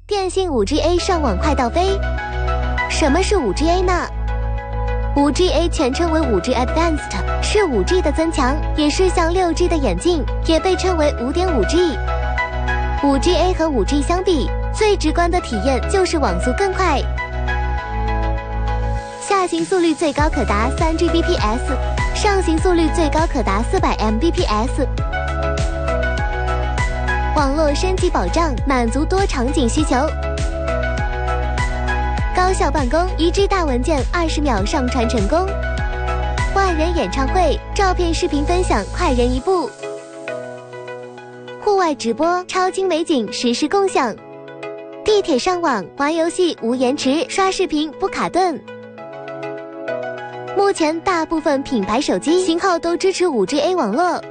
电信 5G-A 上网快到飞。什么是 5G-A 呢？ 5G-A 全称为 5G Advanced， 是 5G 的增强，也是向 6G 的演进，也被称为 5.5G。 5G-A 和 5G 相比，最直观的体验就是网速更快，下行速率最高可达 3Gbps， 上行速率最高可达400 Mbps。网络升级保障，满足多场景需求。高效办公，1G 大文件20秒上传成功。万人演唱会，照片视频分享快人一步。户外直播，超精美景实时共享。地铁上网，玩游戏无延迟，刷视频不卡顿。目前大部分品牌手机型号都支持 5G-A 网络，